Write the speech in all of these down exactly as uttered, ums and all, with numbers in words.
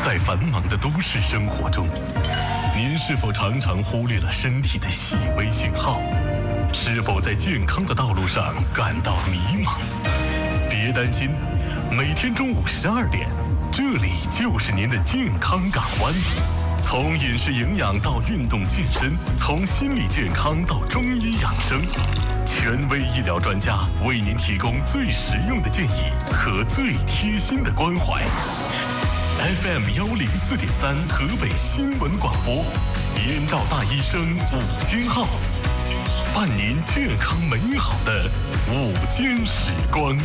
在繁忙的都市生活中，您是否常常忽略了身体的细微信号？是否在健康的道路上感到迷茫？别担心，每天中午十二点，这里就是您的健康港湾。从饮食营养到运动健身，从心理健康到中医养生，权威医疗专家为您提供最实用的建议和最贴心的关怀。F M 幺零四点三河北新闻广播，燕赵大医生午间号，伴您健康美好的午间时光。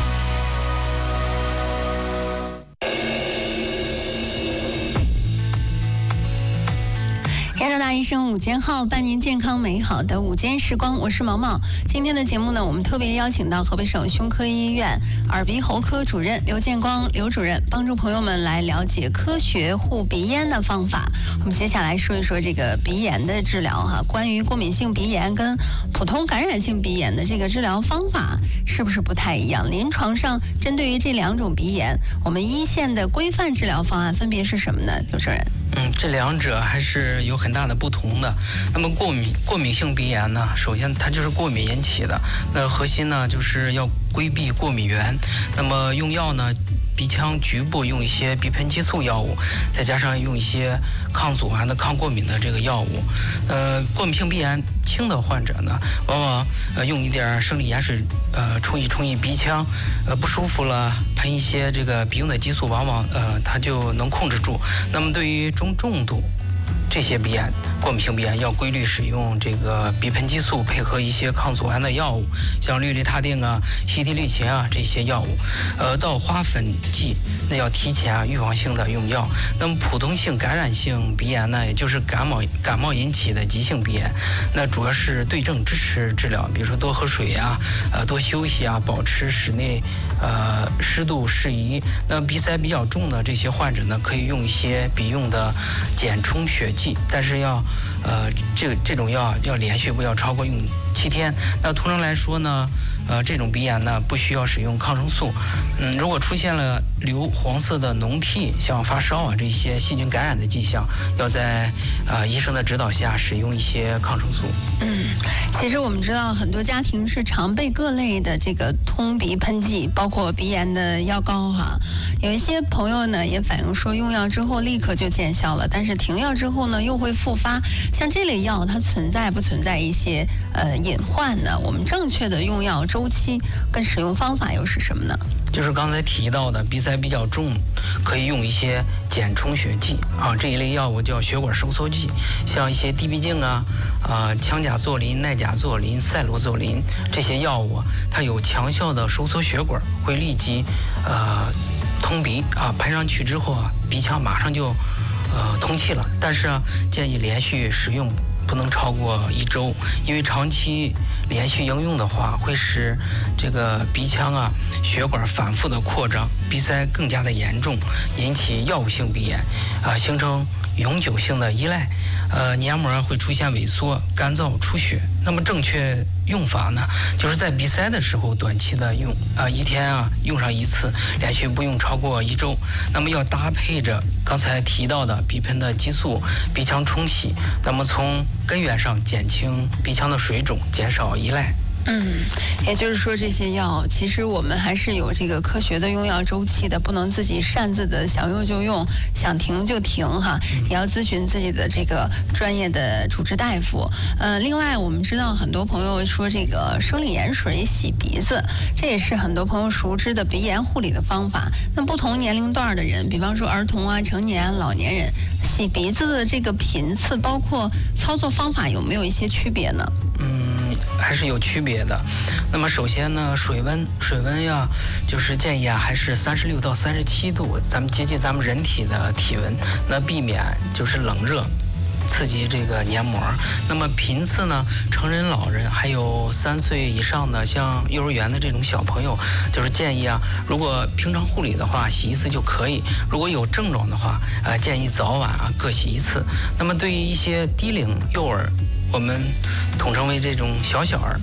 燕赵大医生午间号，伴您健康美好的午间时光，我是毛毛。今天的节目呢，我们特别邀请到河北省胸科医院耳鼻喉科主任刘建光刘主任，帮助朋友们来了解科学护鼻咽的方法。我们接下来说一说这个鼻炎的治疗哈，关于过敏性鼻炎跟普通感染性鼻炎的这个治疗方法是不是不太一样？临床上针对于这两种鼻炎，我们一线的规范治疗方案分别是什么呢？刘主任？ 嗯，这两者还是有很大的不同的。那么过敏过敏性鼻炎呢，首先它就是过敏引起的，那核心呢就是要规避过敏源。那么用药呢，鼻腔局部用一些鼻喷激素药物，再加上用一些抗组胺的抗过敏的这个药物。呃，过敏性鼻炎轻的患者呢，往往呃用一点生理盐水呃冲一冲一鼻腔，呃不舒服了，喷一些这个鼻用的激素，往往呃它就能控制住。那么对于中重度这些鼻炎，过敏性鼻炎要规律使用这个鼻喷激素，配合一些抗组胺的药物，像氯雷他定啊、西替利嗪啊这些药物。呃，到花粉季，那要提前啊预防性的用药。那么普通性感染性鼻炎呢，也就是感冒感冒引起的急性鼻炎，那主要是对症支持治疗，比如说多喝水啊，呃多休息啊，保持室内呃湿度适宜。那鼻塞比较重的这些患者呢，可以用一些鼻用的减充血剂，但是要呃这个这种药要连续不要超过用七天。那通常来说呢，呃这种鼻炎呢不需要使用抗生素。嗯，如果出现了流黄色的脓涕，像发烧啊这些细菌感染的迹象，要在呃医生的指导下使用一些抗生素。 嗯，其实我们知道很多家庭是常备各类的这个通鼻喷剂，包括鼻炎的药膏哈。有一些朋友呢也反映说，用药之后立刻就见效了，但是停药之后呢又会复发。像这类药，它存在不存在一些呃隐患呢？我们正确的用药周期跟使用方法又是什么呢？ 就是刚才提到的鼻塞比较重，可以用一些减充血剂啊，这一类药物叫血管收缩剂，像一些地闭唑啊、啊羟甲唑啉、奈甲唑啉、赛罗唑啉这些药物，它有强效的收缩血管，会立即呃通鼻啊，喷上去之后啊，鼻腔马上就呃通气了。但是啊，建议连续使用不能超过一周，因为长期连续应用的话，会使这个鼻腔啊血管反复的扩张，鼻塞更加的严重，引起药物性鼻炎，啊、呃，形成永久性的依赖，呃，黏膜会出现萎缩、干燥、出血。那么正确用法呢，就是在鼻塞的时候短期的用，啊、呃，一天啊用上一次，连续不用超过一周。那么要搭配着刚才提到的鼻喷的激素、鼻腔冲洗，那么从根源上减轻鼻腔的水肿，减少依赖。 嗯，也就是说，这些药其实我们还是有这个科学的用药周期的，不能自己擅自的想用就用，想停就停哈，也要咨询自己的这个专业的主治大夫。呃，另外我们知道很多朋友说这个生理盐水洗鼻子，这也是很多朋友熟知的鼻炎护理的方法。那不同年龄段的人，比方说儿童啊、成年啊、老年人，洗鼻子的这个频次，包括操作方法，有没有一些区别呢？ 嗯，还是有区别的。那么首先呢，水温水温呀，就是建议啊，还是三十六到三十七度，咱们接近咱们人体的体温，那避免就是冷热刺激这个黏膜。那么频次呢，成人、老人还有三岁以上的，像幼儿园的这种小朋友，就是建议啊，如果平常护理的话，洗一次就可以；如果有症状的话，呃，建议早晚啊各洗一次。那么对于一些低龄幼儿，我们统称为这种小小儿，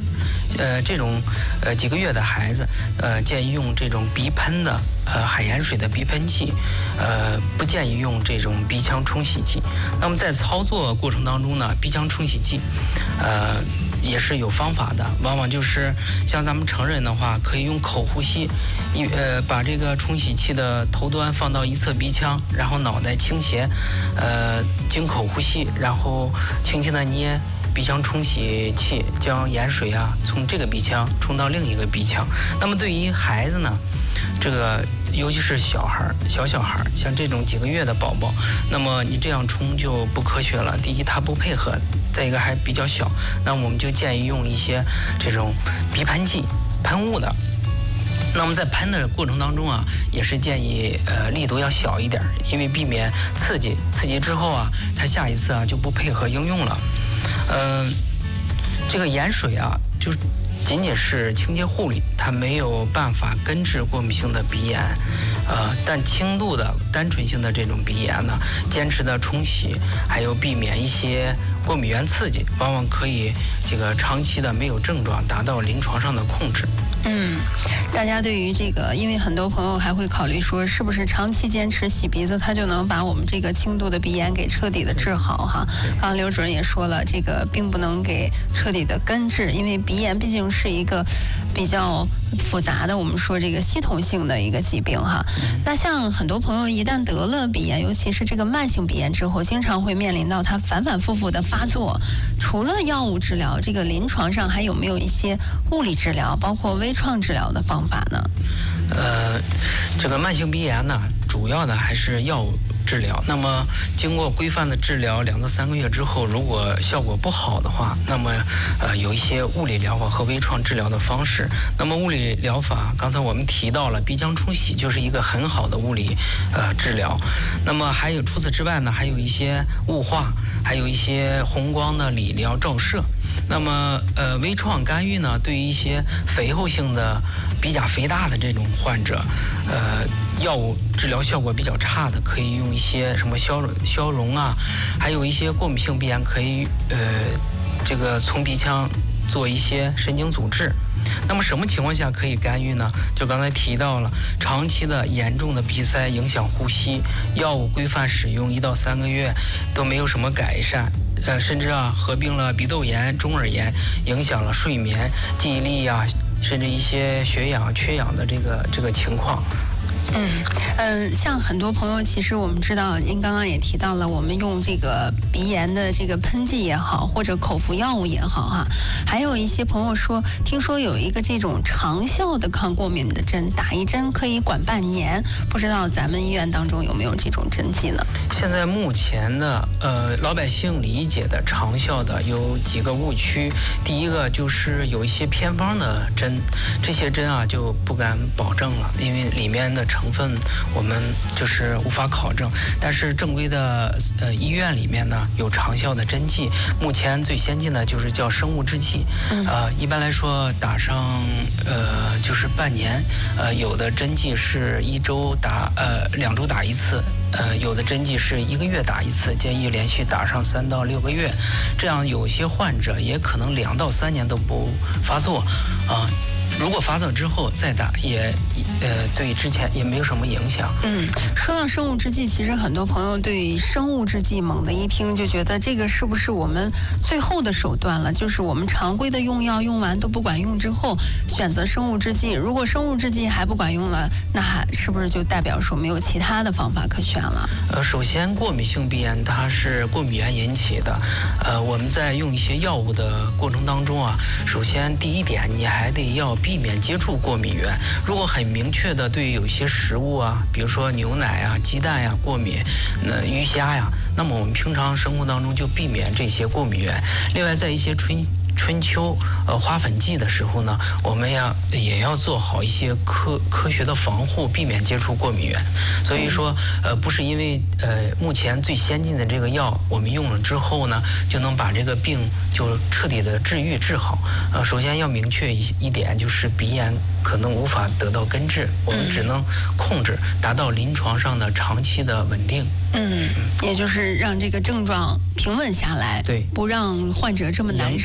呃，这种呃几个月的孩子，呃，建议用这种鼻喷的呃海盐水的鼻喷剂，呃，不建议用这种鼻腔冲洗剂。那么在操作过程当中呢，鼻腔冲洗剂，呃。也是有方法的，往往就是像咱们成人的话，可以用口呼吸，一呃把这个冲洗器的头端放到一侧鼻腔，然后脑袋倾斜，呃经口呼吸，然后轻轻的捏鼻腔冲洗器，将盐水啊从这个鼻腔冲到另一个鼻腔。那么对于孩子呢，这个尤其是小孩小小孩像这种几个月的宝宝，那么你这样冲就不科学了。第一，他不配合。再一个还比较小，那我们就建议用一些这种鼻喷剂、喷雾的。那么在喷的过程当中啊，也是建议呃力度要小一点，因为避免刺激，刺激之后啊，它下一次啊就不配合应用了。嗯、呃，这个盐水啊，就仅仅是清洁护理，它没有办法根治过敏性的鼻炎。呃，但轻度的单纯性的这种鼻炎呢，坚持的冲洗，还有避免一些过敏原刺激，往往可以这个长期的没有症状，达到临床上的控制。 嗯，大家对于这个，因为很多朋友还会考虑说，是不是长期坚持洗鼻子，它就能把我们这个轻度的鼻炎给彻底的治好哈？刚刚刘主任也说了，这个并不能给彻底的根治，因为鼻炎毕竟是一个比较复杂的，我们说这个系统性的一个疾病哈。那像很多朋友一旦得了鼻炎，尤其是这个慢性鼻炎之后，经常会面临到它反反复复的发作。除了药物治疗，这个临床上还有没有一些物理治疗，包括微创治疗的方法呢？ 呃，这个慢性鼻炎呢，主要的还是药物治疗。那么经过规范的治疗两到三个月之后，如果效果不好的话，那么呃有一些物理疗法和微创治疗的方式。那么物理疗法，刚才我们提到了鼻腔冲洗就是一个很好的物理呃治疗。那么还有除此之外呢，还有一些雾化，还有一些红光的理疗照射。那么呃微创干预呢，对于一些肥厚性的鼻甲肥大的这种患者，呃药物治疗效果比较差的，可以用一些什么消消融啊，还有一些过敏性鼻炎可以呃这个从鼻腔做一些神经阻滞。那么什么情况下可以干预呢？就刚才提到了，长期的严重的鼻塞影响呼吸，药物规范使用一到三个月都没有什么改善，呃，甚至啊合并了鼻窦炎、中耳炎，影响了睡眠、记忆力呀、啊，甚至一些血氧缺氧的这个这个情况。 嗯嗯，像很多朋友，其实我们知道，您刚刚也提到了，我们用这个鼻炎的这个喷剂也好，或者口服药物也好哈，还有一些朋友说，听说有一个这种长效的抗过敏的针，打一针可以管半年，不知道咱们医院当中有没有这种针剂呢？ 现在目前的呃老百姓理解的长效的有几个误区，第一个就是有一些偏方的针，这些针啊就不敢保证了，因为里面的成分我们就是无法考证，但是正规的呃医院里面呢有长效的针剂，目前最先进的就是叫生物制剂，呃一般来说打上呃就是半年，呃有的针剂是一周打呃两周打一次，呃有的针剂是一个月打一次，建议连续打上三到六个月，这样有些患者也可能两到三年都不发作啊。呃如果发作之后再打，也呃对之前也没有什么影响。 嗯，说到生物制剂，其实很多朋友对生物制剂猛地一听就觉得这个是不是我们最后的手段了？就是我们常规的用药用完都不管用之后，选择生物制剂。如果生物制剂还不管用了，那是不是就代表说没有其他的方法可选了？ 呃，首先过敏性鼻炎它是过敏源引起的，呃，我们在用一些药物的过程当中啊，首先第一点你还得要避免接触过敏源。如果很明确的对有些食物啊，比如说牛奶啊、鸡蛋呀、啊、过敏，那鱼虾呀，那么我们平常生活当中就避免这些过敏源。另外，在一些春春秋呃花粉季的时候呢，我们要也要做好一些科科学的防护，避免接触过敏源。所以说呃不是因为呃目前最先进的这个药我们用了之后呢，就能把这个病就彻底的治愈治好。呃首先要明确一一点，就是鼻炎可能无法得到根治，我们只能控制，达到临床上的长期的稳定。 嗯，也就是让这个症状平稳下来， 对， 不让患者这么难受、啊， 影响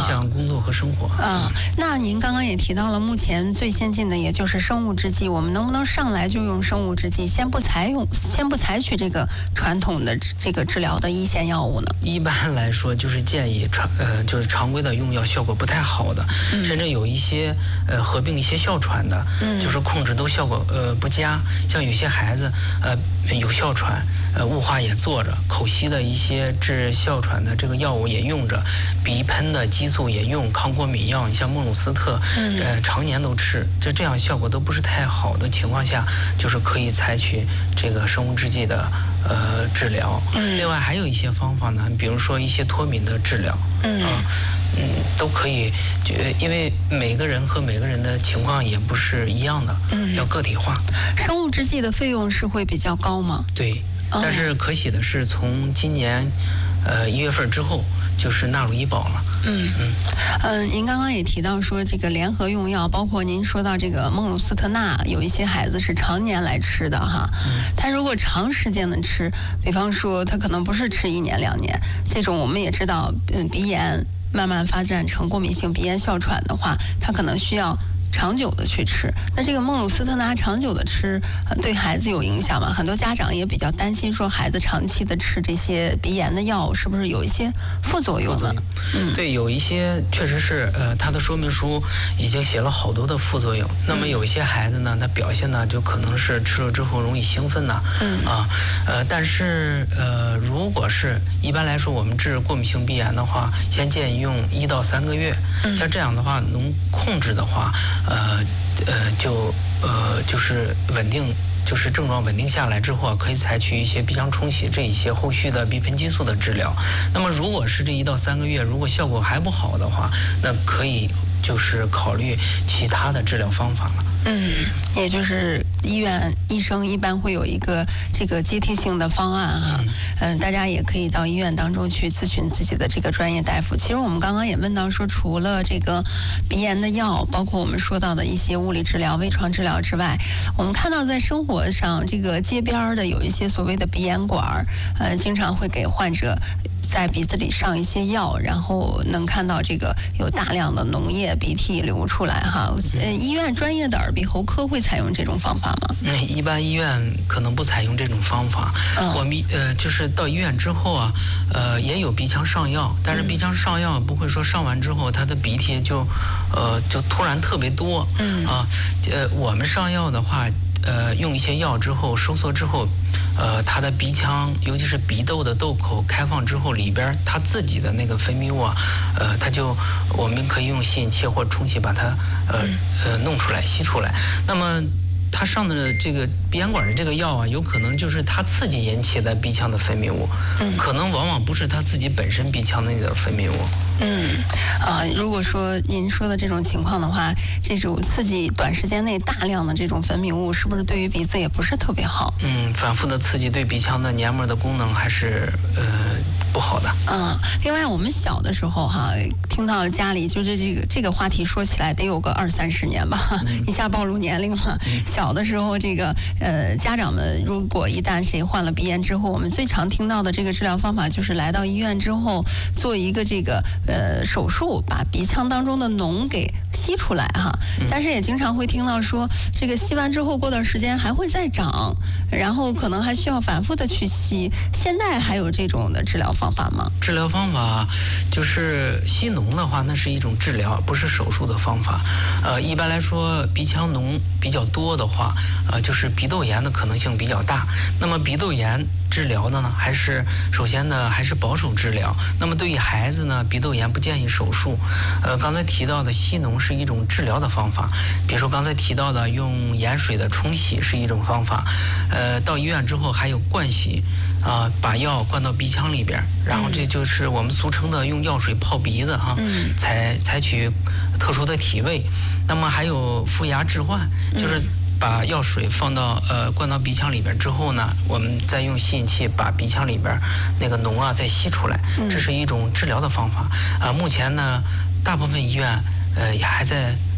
响工作和生活。 啊，那您刚刚也提到了，目前最先进的也就是生物制剂，我们能不能上来就用生物制剂，先不采用，先不采取这个传统的这个治疗的一线药物呢？ 一般来说，就是建议常呃就是常规的用药效果不太好的，嗯、甚至有一些呃合并一些哮喘的，嗯、就是控制都效果呃不佳。像有些孩子呃有哮喘，呃雾化也做着，口吸的一些治哮喘的这个药物也用着，鼻喷的激素也用，抗过敏药，你像孟鲁斯特，嗯、呃常年都吃，就这样效果都不是太好的情况下，就是可以采取这个生物制剂的呃治疗。嗯、另外还有一些方法呢，比如说一些脱敏的治疗，嗯啊。嗯，都可以，就因为每个人和每个人的情况也不是一样的，嗯，要个体化。 生物制剂的费用是会比较高吗？ 对，哦、但是可喜的是，从今年，呃一月份之后，就是纳入医保了。 嗯嗯，呃，您刚刚也提到说这个联合用药，包括您说到这个孟鲁斯特钠，有一些孩子是常年来吃的哈。嗯、他如果长时间的吃，比方说他可能不是吃一年两年，这种我们也知道，嗯，鼻炎。慢慢发展成过敏性鼻炎哮喘的话，它可能需要长久的去吃。那这个孟鲁斯特钠长久的吃，呃，对孩子有影响吗？很多家长也比较担心，说孩子长期的吃这些鼻炎的药，是不是有一些副作用呢？ 嗯，对，有一些确实是，呃，它的说明书已经写了好多的副作用。那么有一些孩子呢，他表现呢，就可能是吃了之后容易兴奋呐，嗯啊，呃，但是呃，如果是一般来说我们治过敏性鼻炎的话，先建议用一到三个月，嗯、像这样的话能控制的话。呃呃，就呃就是稳定，就是症状稳定下来之后，可以采取一些鼻腔冲洗这一些后续的鼻喷激素的治疗。那么如果是这一到三个月，如果效果还不好的话，那可以就是考虑其他的治疗方法了。 嗯，也就是医院医生一般会有一个这个阶梯性的方案哈，嗯、呃，大家也可以到医院当中去咨询自己的这个专业大夫。其实我们刚刚也问到说，除了这个鼻炎的药，包括我们说到的一些物理治疗、微创治疗之外，我们看到在生活上这个街边的有一些所谓的鼻炎管，呃，经常会给患者在鼻子里上一些药，然后能看到这个有大量的脓液、鼻涕流出来哈。呃，医院专业的耳鼻喉科会采用这种方法吗？ 嗯，一般医院可能不采用这种方法。嗯、我们呃就是到医院之后啊，呃也有鼻腔上药，但是鼻腔上药不会说上完之后他的鼻涕就呃就突然特别多。嗯啊，呃我们上药的话。呃，用一些药之后收缩之后，呃，它的鼻腔，尤其是鼻窦的窦口开放之后，里边它自己的那个分泌物啊，呃，它就我们可以用吸引器或者冲洗把它呃呃弄出来吸出来。那么它上的这个鼻炎管的这个药啊，有可能就是它刺激引起的鼻腔的分泌物，嗯，可能往往不是它自己本身鼻腔内的分泌物。 嗯，啊、呃，如果说您说的这种情况的话，这种刺激短时间内大量的这种分泌物，是不是对于鼻子也不是特别好？ 嗯，反复的刺激对鼻腔的黏膜的功能还是呃不好的。 嗯，另外我们小的时候哈，听到家里就是这个这个话题说起来得有个二三十年吧，嗯、一下暴露年龄了。嗯、小的时候，这个呃家长们如果一旦谁患了鼻炎之后，我们最常听到的这个治疗方法就是来到医院之后做一个这个。呃，手术把鼻腔当中的脓给吸出来哈，但是也经常会听到说，这个吸完之后过段时间还会再长，然后可能还需要反复的去吸。现在还有这种的治疗方法吗？ 治疗方法就是吸脓的话，那是一种治疗，不是手术的方法。呃，一般来说，鼻腔脓比较多的话，呃，就是鼻窦炎的可能性比较大。那么鼻窦炎治疗的呢，还是首先呢，还是保守治疗。那么对于孩子呢，鼻窦炎不建议手术。呃，刚才提到的吸脓是一种治疗的方法，比如说刚才提到的用盐水的冲洗是一种方法。呃，到医院之后还有灌洗，啊、呃，把药灌到鼻腔里边，然后这就是我们俗称的用药水泡鼻子哈，嗯、采采取特殊的体位。那么还有负压置换，就是。嗯把药水放到呃灌到鼻腔里边之后呢，我们再用吸引器把鼻腔里边那个脓啊再吸出来，这是一种治疗的方法啊、呃。目前呢，大部分医院呃也还在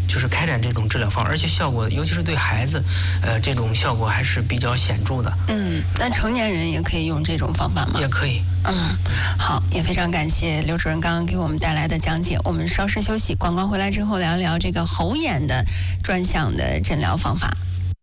就是开展这种治疗方法，而且效果，尤其是对孩子，呃，这种效果还是比较显著的。 嗯，那成年人也可以用这种方法吗？ 也可以。 嗯，好，也非常感谢刘主任刚刚给我们带来的讲解。我们稍事休息，广告回来之后聊一聊这个喉炎的专项的诊疗方法。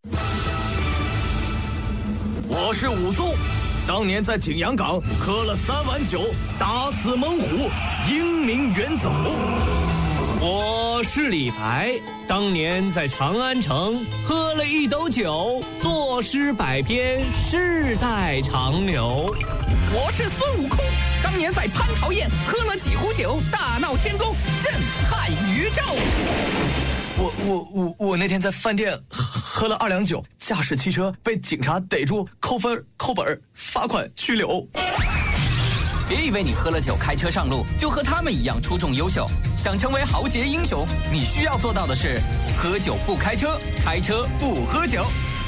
我是武松，当年在景阳冈喝了三碗酒，打死猛虎，英名远走。 我是李白，当年在长安城喝了一斗酒，作诗百篇，世代长流。 我是孙悟空，当年在蟠桃宴喝了几壶酒，大闹天宫，震撼宇宙。 我我我我那天在饭店喝了二两酒，驾驶汽车被警察逮住，扣分、扣本、罚款、拘留。 别以为你喝了酒开车上路就和他们一样出众优秀，想成为豪杰英雄，你需要做到的是：喝酒不开车，开车不喝酒。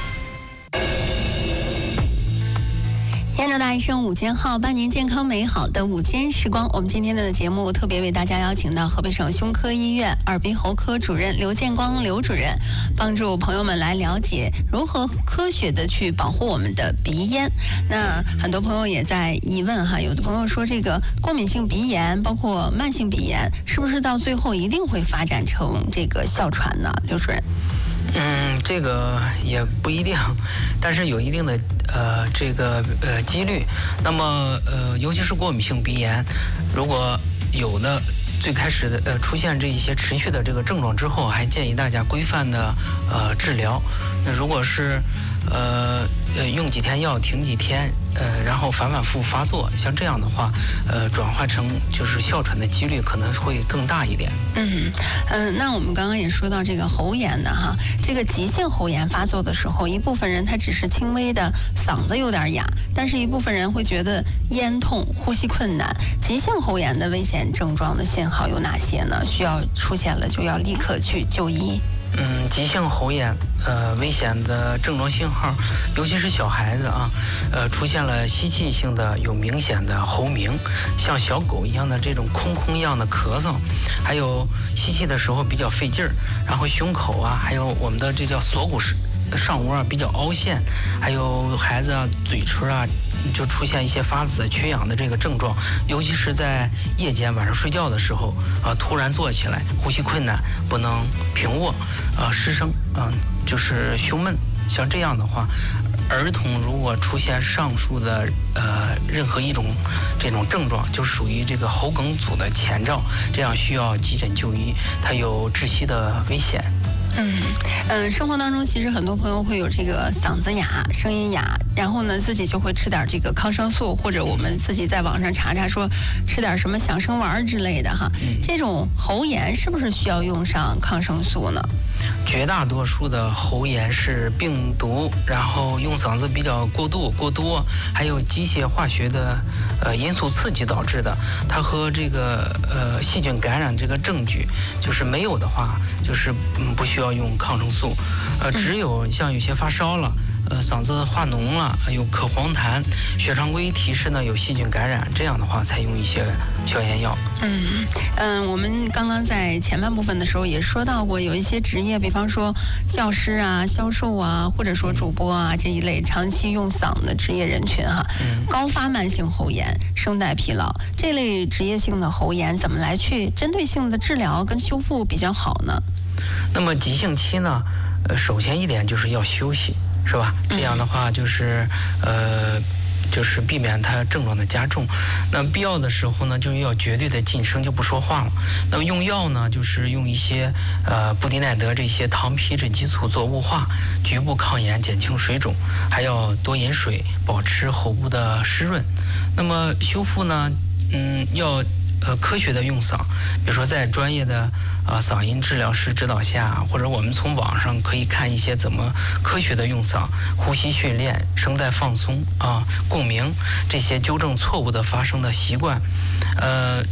燕赵大医生午间号，伴您健康美好的午间时光。我们今天的节目特别为大家邀请到河北省胸科医院耳鼻喉科主任刘建光刘主任，帮助朋友们来了解如何科学的去保护我们的鼻咽。那很多朋友也在疑问哈，有的朋友说这个过敏性鼻炎，包括慢性鼻炎，是不是到最后一定会发展成这个哮喘呢？刘主任。 嗯，这个也不一定，但是有一定的呃这个呃几率。那么呃，尤其是过敏性鼻炎，如果有的最开始的呃出现这一些持续的这个症状之后，还建议大家规范的呃治疗。那如果是呃呃用几天药停几天，呃然后反反复复发作，像这样的话，呃转化成就是哮喘的几率可能会更大一点。 嗯嗯、呃，那我们刚刚也说到这个喉炎的哈，这个急性喉炎发作的时候，一部分人他只是轻微的嗓子有点哑，但是一部分人会觉得咽痛、呼吸困难。急性喉炎的危险症状的信号有哪些呢？需要出现了就要立刻去就医。 嗯，急性喉炎，呃，危险的症状信号，尤其是小孩子啊，呃，出现了吸气性的有明显的喉鸣，像小狗一样的这种空空一样的咳嗽，还有吸气的时候比较费劲儿，然后胸口啊，还有我们的这叫锁骨上窝啊比较凹陷，还有孩子啊嘴唇啊就出现一些发紫、缺氧的这个症状，尤其是在夜间晚上睡觉的时候啊，突然坐起来，呼吸困难，不能平卧，啊，失声，啊，就是胸闷，像这样的话，儿童如果出现上述的呃任何一种这种症状，就属于这个喉梗阻的前兆，这样需要急诊就医，它有窒息的危险。 嗯嗯，生活当中其实很多朋友会有这个嗓子哑、声音哑，然后呢自己就会吃点这个抗生素，或者我们自己在网上查查说吃点什么响声丸之类的哈。这种喉炎是不是需要用上抗生素呢？ 绝大多数的喉炎是病毒，然后用嗓子比较过度、过多，还有机械化学的呃因素刺激导致的。它和这个呃细菌感染这个证据就是没有的话，就是嗯不需要用抗生素。呃，只有像有些发烧了。呃，嗓子化脓了，有咳黄痰，血常规提示呢有细菌感染，这样的话才用一些消炎药。 嗯嗯，我们刚刚在前半部分的时候也说到过，有一些职业，比方说教师啊、销售啊，或者说主播啊这一类长期用嗓的职业人群哈，嗯、高发慢性喉炎、声带疲劳这类职业性的喉炎，怎么来去针对性的治疗跟修复比较好呢？ 那么急性期呢，呃，首先一点就是要休息。是吧？这样的话就是，呃，就是避免它症状的加重。那必要的时候呢，就要绝对的噤声，就不说话了。那么用药呢，就是用一些呃布地奈德这些糖皮质激素做雾化，局部抗炎，减轻水肿，还要多饮水，保持喉部的湿润。那么修复呢，嗯，要。呃，科学的用嗓，比如说在专业的呃嗓音治疗师指导下，或者我们从网上可以看一些怎么科学的用嗓、呼吸训练、声带放松啊、共鸣这些纠正错误的发声的习惯，呃。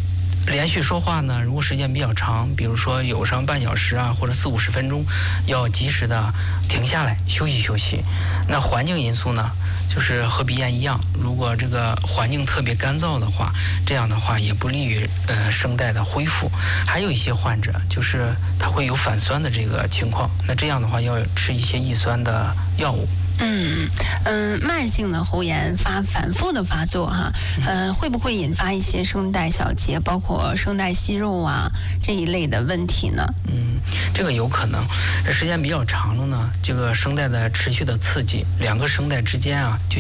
连续说话呢，如果时间比较长，比如说有上半小时啊，或者四五十分钟，要及时的停下来休息休息。那环境因素呢，就是和鼻炎一样，如果这个环境特别干燥的话，这样的话也不利于呃声带的恢复。还有一些患者就是他会有反酸的这个情况，那这样的话要吃一些抑酸的药物。 嗯嗯，慢性的喉炎发反复的发作哈，呃，会不会引发一些声带小结，包括声带息肉啊这一类的问题呢？ 嗯，这个有可能，时间比较长了呢，这个声带的持续的刺激，两个声带之间啊就